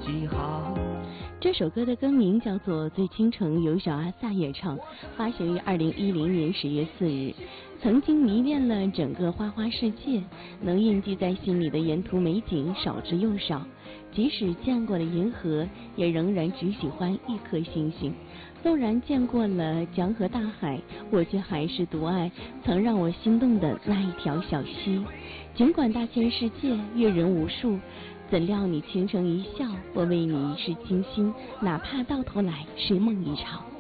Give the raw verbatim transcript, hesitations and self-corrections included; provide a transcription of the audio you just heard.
几行。 这首歌的歌名叫做《醉倾城》，由小阿萨演唱，发行于二零一零年十月四日。曾经迷恋了整个花花世界，能印记在心里的沿途美景少之又少。即使见过了银河，也仍然只喜欢一颗星星。纵然见过了江河大海，我却还是独爱曾让我心动的那一条小溪。尽管大千世界，阅人无数，怎料你倾城一笑，我为你一世倾心，哪怕到头来是梦一场。